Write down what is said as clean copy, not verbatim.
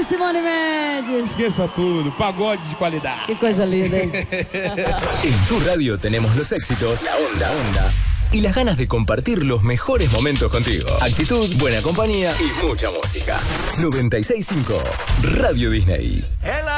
Simone Mendes. Esqueça tudo, pagode de qualidade. Qué cosa linda, ¿eh? En tu radio tenemos los éxitos, la onda y las ganas de compartir los mejores momentos contigo. Actitud, buena compañía y mucha música. 96.5 Radio Disney. Hello.